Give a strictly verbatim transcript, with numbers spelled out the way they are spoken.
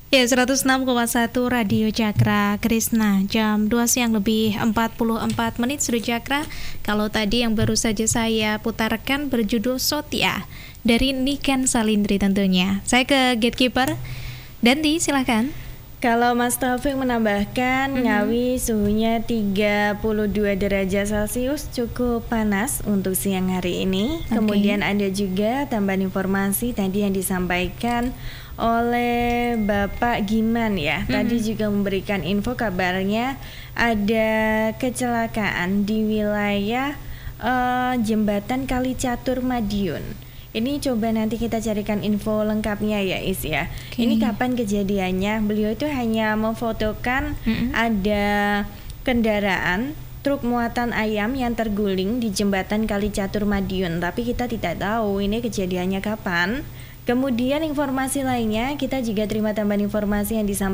Ya, seratus enam koma satu Radio Cakra Krisna, jam dua siang lebih empat puluh empat menit sudah Cakra. Kalau tadi yang baru saja saya putarkan berjudul Sotia dari Niken Salindri tentunya. Saya ke Gatekeeper, Danti silahkan. Kalau Mas Taufik menambahkan, mm-hmm. Ngawi suhunya tiga puluh dua derajat Celcius, cukup panas untuk siang hari ini. Okay. Kemudian ada juga tambahan informasi tadi yang disampaikan oleh Bapak Giman ya. Mm-hmm. Tadi juga memberikan info kabarnya ada kecelakaan di wilayah uh, jembatan Kali Catur Madiun. Ini coba nanti kita carikan info lengkapnya ya Is ya. Okay. Ini kapan kejadiannya? Beliau itu hanya memfotokan mm-hmm. ada kendaraan truk muatan ayam yang terguling di jembatan Kali Catur Madiun, tapi kita tidak tahu ini kejadiannya kapan. Kemudian informasi lainnya, kita juga terima tambahan informasi yang disampaikan